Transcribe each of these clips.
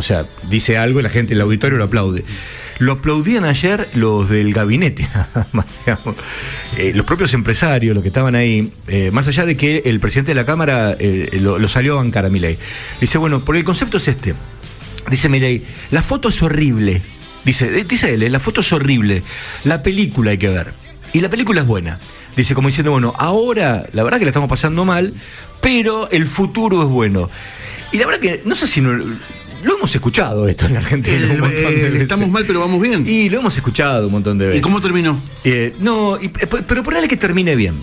sea, dice algo y la gente, el auditorio lo aplaude. Lo aplaudían ayer los del gabinete, digamos. Los propios empresarios, los que estaban ahí, más allá de que el presidente de la Cámara lo salió a bancar a Milei. Dice, bueno, porque el concepto es este. Dice Milei, la foto es horrible. Dice él, la foto es horrible. La película hay que ver. Y la película es buena. Dice, como diciendo, bueno, ahora la verdad que la estamos pasando mal, pero el futuro es bueno. Y la verdad que, no sé si lo hemos escuchado esto en Argentina un montón de veces. Estamos mal, pero vamos bien. Y lo hemos escuchado un montón de veces. ¿Y cómo terminó? Pero ponele que termine bien.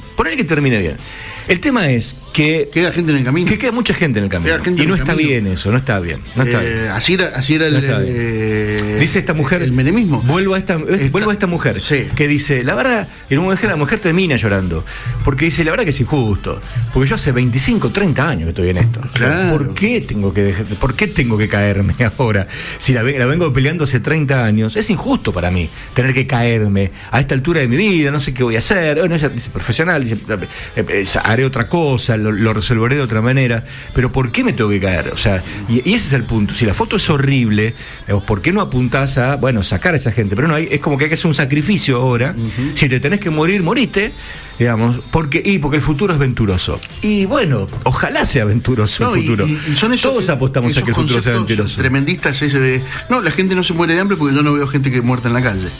El tema es que queda gente en el camino. Que queda mucha gente en el camino. Y no está bien eso, no está bien. Así era dice esta mujer. El menemismo. Vuelvo a esta mujer, sí, que dice, la verdad, la mujer termina llorando. Porque dice, la verdad que es injusto. Porque yo hace 25, 30 años que estoy en esto. Claro. ¿Por qué tengo que caerme ahora? Si la vengo peleando hace 30 años, es injusto para mí tener que caerme a esta altura de mi vida, no sé qué voy a hacer. Bueno, ella dice profesional, dice, haré otra cosa, lo resolveré de otra manera, pero ¿por qué me tengo que caer? O sea, y ese es el punto. Si la foto es horrible, ¿por qué no apuntás a, sacar a esa gente? Pero no, es como que hay que hacer un sacrificio ahora. Uh-huh. Si te tenés que morir, moriste, digamos, porque el futuro es venturoso. Y bueno, ojalá sea venturoso el futuro. Y son todos apostamos a que el futuro sea venturoso. Tremendistas ese de, la gente no se muere de hambre porque yo no veo gente que muerta en la calle.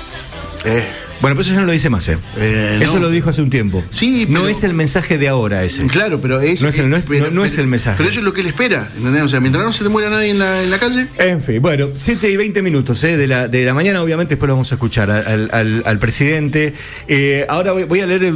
Bueno, pero eso ya no lo dice más, Eso lo dijo hace un tiempo. Sí, pero no es el mensaje de ahora ese. Claro, pero no es el mensaje. Pero eso es lo que él espera, ¿entendés? O sea, mientras no se te muera nadie en la calle. En fin, bueno, 7:20 de la mañana, obviamente después lo vamos a escuchar al presidente. Ahora voy a leer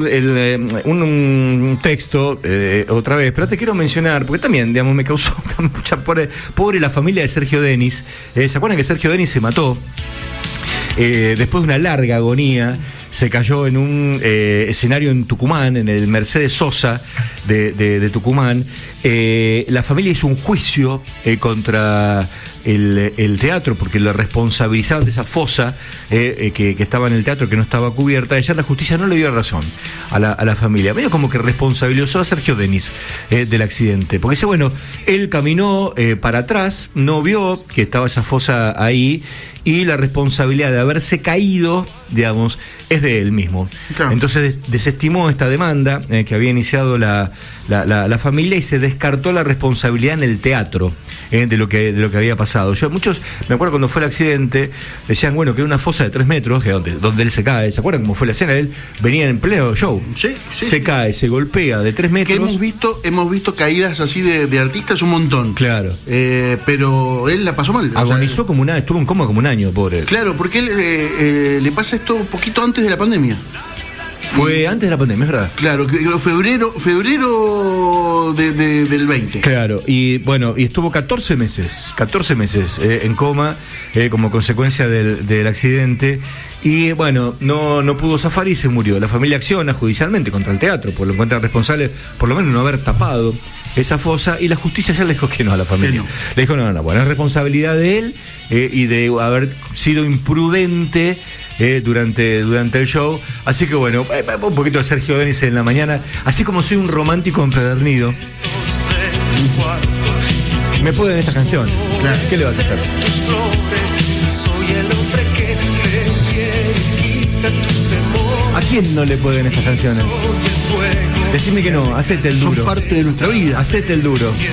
un texto otra vez, pero te quiero mencionar, porque también, digamos, me causó mucha pobre la familia de Sergio Denis. ¿Se acuerdan que Sergio Denis se mató? Después de una larga agonía, se cayó en un escenario en Tucumán, en el Mercedes Sosa de Tucumán. La familia hizo un juicio contra el teatro porque lo responsabilizaron de esa fosa que estaba en el teatro, que no estaba cubierta. Ayer la justicia no le dio razón a la familia, medio como que responsabilizó a Sergio Denis del accidente, porque dice, bueno, él caminó para atrás, no vio que estaba esa fosa ahí, y la responsabilidad de haberse caído, digamos, es de él mismo. Claro. Entonces desestimó esta demanda que había iniciado la familia, y se descartó la responsabilidad en el teatro de lo que había pasado. Muchos, me acuerdo cuando fue el accidente, decían, bueno, que era una fosa de 3 metros, que donde él se cae. ¿Se acuerdan cómo fue la escena? Él venía en pleno show. Sí. Se cae, se golpea de 3 metros. Que hemos visto caídas así de artistas un montón. Claro. Pero él la pasó mal. Agonizó estuvo en coma como un año, pobre. Claro, porque él le pasa esto un poquito antes de la pandemia. Fue antes de la pandemia, es verdad. Claro, febrero del 20. Claro, y bueno, y estuvo 14 meses en coma como consecuencia del accidente. Y bueno, no pudo zafar y se murió. La familia acciona judicialmente contra el teatro, porque lo encuentran responsable, por lo menos, no haber tapado esa fosa, y la justicia ya le dijo que no a la familia. No. Le dijo, no, bueno, es responsabilidad de él y de haber sido imprudente durante el show. Así que bueno, un poquito de Sergio Denis en la mañana. Así como soy un romántico empedernido, me pueden esta canción. Claro. ¿Qué le vas a hacer? ¿A quién no le pueden estas canciones? Decime que no, hacete el duro. Son parte de nuestra vida. Hacete el duro.